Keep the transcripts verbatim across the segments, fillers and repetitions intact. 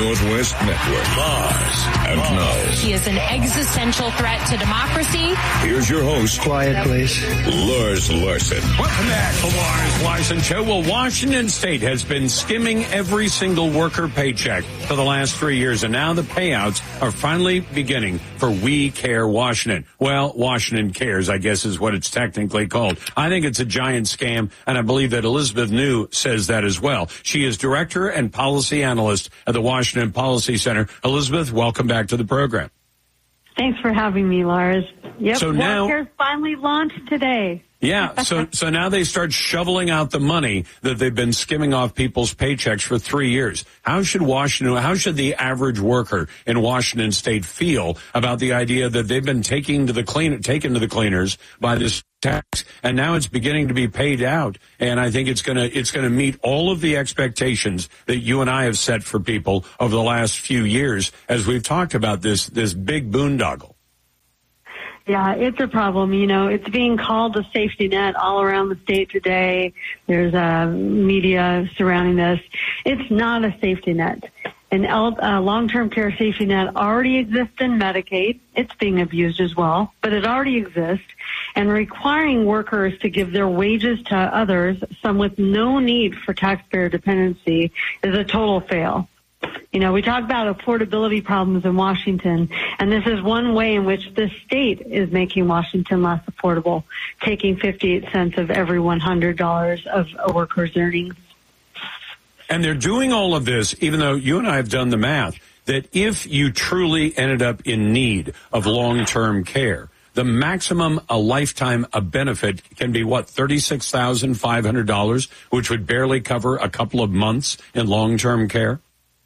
Northwest Network. Lars and Knowles. He is an existential threat to democracy. Here's your host. Quiet, please. Lars Larson. Welcome back to Lars Larson Show. Well, Washington State has been skimming every single worker paycheck for the last three years, and now the payouts are finally beginning for We Care Washington. Well, Washington Cares, I guess, is what it's technically called. I think it's a giant scam, and I believe that Elizabeth New says that as well. She is director and policy analyst at the Washington Policy Center. Elizabeth, welcome back to the program. Thanks for having me, Lars. Yep, so now, WellCare's finally launched today. Yeah, so so now they start shoveling out the money that they've been skimming off people's paychecks for three years. How should Washington, how should the average worker in Washington State feel about the idea that they've been taking to the clean, taken to the cleaners by this tax, and now it's beginning to be paid out? And I think it's gonna it's gonna meet all of the expectations that you and I have set for people over the last few years as we've talked about this this big boondoggle. Yeah, it's a problem. You know, it's being called a safety net all around the state today. There's uh, media surrounding this. It's not a safety net. An uh, long-term care safety net already exists in Medicaid. It's being abused as well, but it already exists. And requiring workers to give their wages to others, some with no need for taxpayer dependency, is a total fail. You know, we talk about affordability problems in Washington, and this is one way in which this state is making Washington less affordable, taking fifty-eight cents of every one hundred dollars of a worker's earnings. And they're doing all of this, even though you and I have done the math, that if you truly ended up in need of long-term care, the maximum a lifetime a benefit can be, what, thirty-six thousand five hundred dollars, which would barely cover a couple of months in long-term care?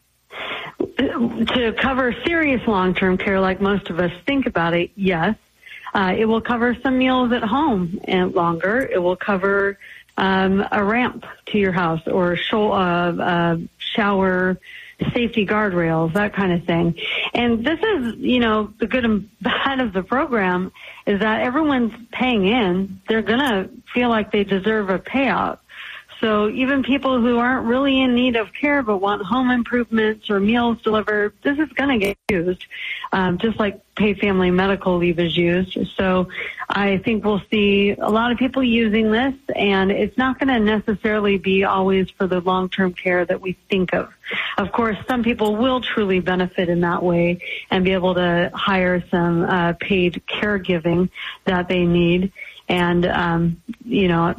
To cover serious long-term care, like most of us think about it, yes. Uh, it will cover some meals at home and longer. It will cover um, a ramp to your house or show, uh, uh, shower, safety guardrails, that kind of thing. And this is, you know, the good and bad of the program is that everyone's paying in. They're going to feel like they deserve a payout. So even people who aren't really in need of care but want home improvements or meals delivered, this is going to get used, um, just like paid family medical leave is used. So I think we'll see a lot of people using this, and it's not going to necessarily be always for the long-term care that we think of. Of course, some people will truly benefit in that way and be able to hire some uh, paid caregiving that they need. And, um, you know,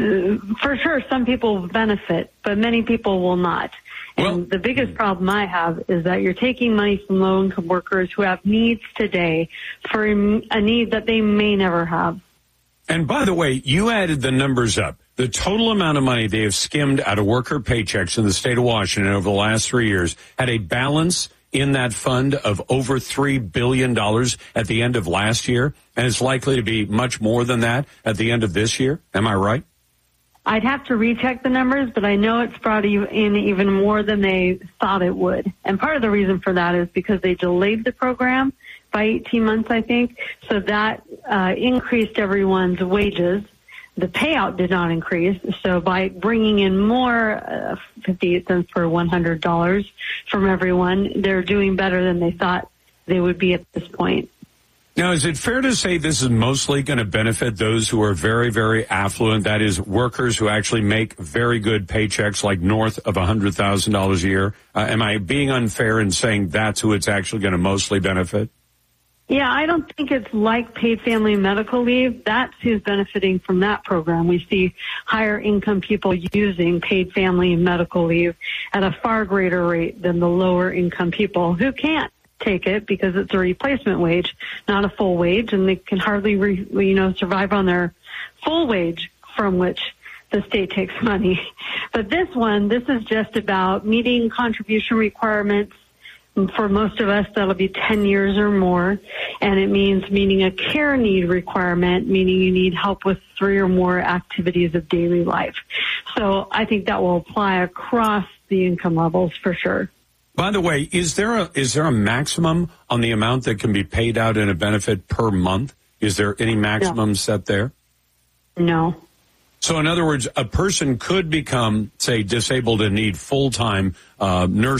for sure, some people benefit, but many people will not. And well, the biggest problem I have is that you're taking money from low-income workers who have needs today for a need that they may never have. And by the way, you added the numbers up. The total amount of money they have skimmed out of worker paychecks in the state of Washington over the last three years had a balance in that fund of over three billion dollars at the end of last year, and it's likely to be much more than that at the end of this year. Am I right? I'd have to recheck the numbers, but I know it's brought in even more than they thought it would. And part of the reason for that is because they delayed the program by eighteen months, I think, so that uh, increased everyone's wages. The payout did not increase, so by bringing in more, uh, fifty-eight cents per one hundred dollars from everyone, they're doing better than they thought they would be at this point. Now, is it fair to say this is mostly going to benefit those who are very, very affluent, that is, workers who actually make very good paychecks, like north of one hundred thousand dollars a year? Uh, am I being unfair in saying that's who it's actually going to mostly benefit? Yeah, I don't think it's like paid family medical leave. That's who's benefiting from that program. We see higher income people using paid family medical leave at a far greater rate than the lower income people who can't take it because it's a replacement wage, not a full wage, and they can hardly, re, you know, survive on their full wage from which the state takes money. But this one, this is just about meeting contribution requirements. For most of us, that'll be ten years or more, and it means meeting a care need requirement, meaning you need help with three or more activities of daily life. So I think that will apply across the income levels for sure. By the way, is there a is there a maximum on the amount that can be paid out in a benefit per month? Is there any maximum no. set there? No. So in other words, a person could become, say, disabled and need full-time uh, nurse